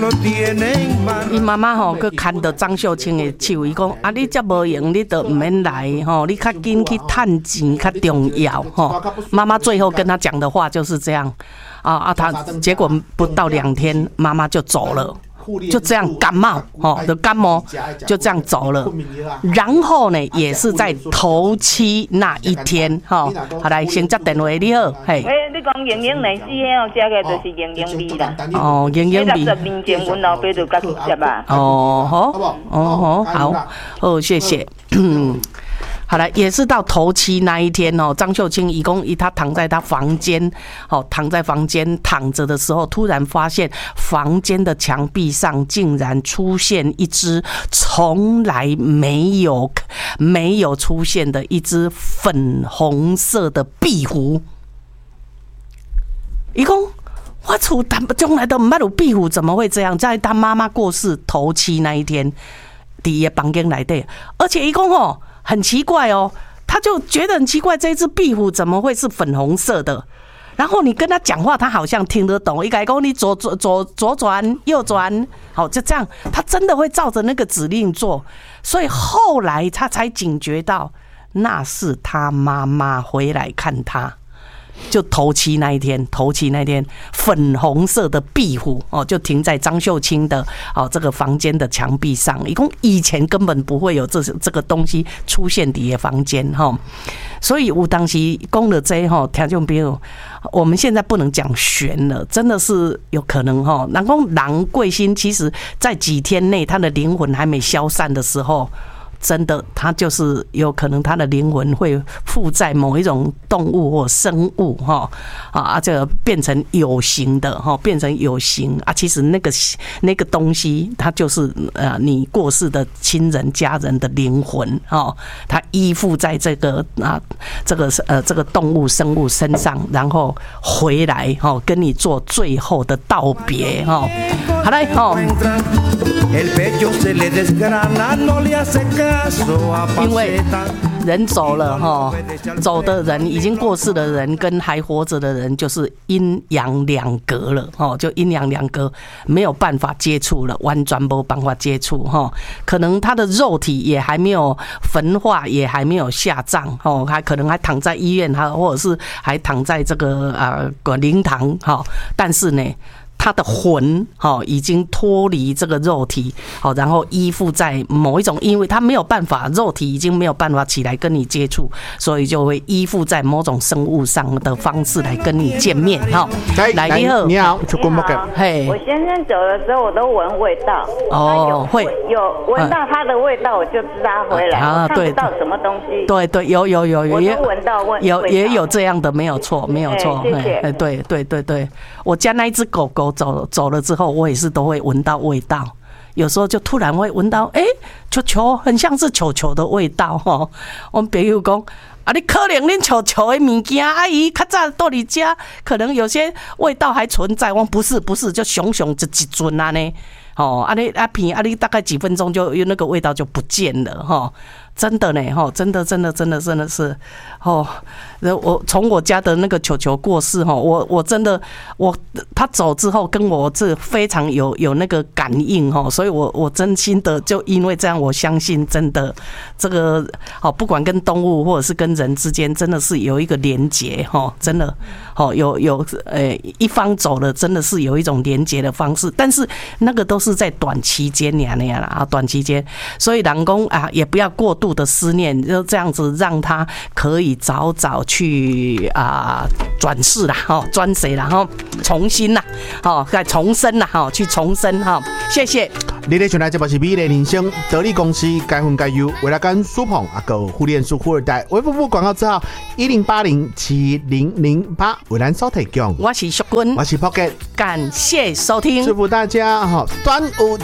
伊妈妈吼，佮牵着张秀清的手，伊讲啊，你遮无用，你都唔免来吼，你较紧去趁钱较重要吼。妈妈最后跟他讲的话就是这样他结果不到2天，妈妈就走了。就这样感冒的感冒就这样走了，然后呢，也是在头七那一天好来先接电话你好，嘿。 你讲营养奶昔哦，食个就是营养味啦。 营养味。 60年前阮老爸就甲去食啊。 好，谢谢。好了，也是到头七那一天哦，张秀清他躺在他房间，躺在房间躺着的时候，突然发现房间的墙壁上竟然出现一只从来没有出现的一只粉红色的壁虎。他说我厝从来都不捌有壁虎，怎么会这样？在他妈妈过世头七那一天，在他的房间里面，而且他说很奇怪哦，他就觉得很奇怪，这只壁虎怎么会是粉红色的？然后你跟他讲话，他好像听得懂。一改讲你左转右转，好就这样，他真的会照着那个指令做。所以后来他才警觉到，那是他妈妈回来看他。就头七那一天，粉红色的壁虎就停在张秀清的这个房间的墙壁上。以前根本不会有这个东西出现在房间所以有当时讲了这听众朋友，我们现在不能讲玄了，真的是有可能人讲人贵心，其实在几天内他的灵魂还没消散的时候。真的，他就是有可能他的灵魂会附在某一种动物或生物这个变成有形的变成有形其实那个东西，它就是你过世的亲人家人的灵魂它依附在这个动物生物身上，然后回来跟你做最后的道别好来因为人走了走的人已经过世的人跟还活着的人就是阴阳两隔了就阴阳两隔，没有办法接触了，完全没办法接触可能他的肉体也还没有焚化，也还没有下葬还可能还躺在医院或者是还躺在这个灵堂但是呢他的魂已经脱离这个肉体然后依附在某一种，因为他没有办法，肉体已经没有办法起来跟你接触，所以就会依附在某种生物上的方式来跟你见面来你好， 嘿，我先生走的时候我都闻味道会有闻到他的味道，我就知道他回来看不到什么东西， 对有我都闻到也有这样的，没有错谢谢对，我家那一只狗狗走了之后，我也是都会闻到味道，有时候就突然会闻到球球很像是球球的味道我们朋友讲你可能恁球球的物件阿姨较早到你家，可能有些味道还存在。我不是，就熊就一尊呢你大概几分钟就那个味道就不见了真的呢真的是我从我家的那个球球过世我真的他走之后跟我这非常有那个感应所以我真心的就因为这样，我相信真的这个不管跟动物或者是跟人之间，真的是有一个连结真的有一方走了，真的是有一种连结的方式，但是那个都是在短期间啦短期间，所以人讲也不要过度的思念，就这样子让他可以早去转世啦转世啦重新啦再重生啦去重生谢谢。 你咧像来这部是美丽人生得力公司该分该优，为了跟苏鹏个互联书富二代微服务广告之后10807008为咱所提供。 我是淑君， 我是 Pocket， 感谢收听， 祝福大家端午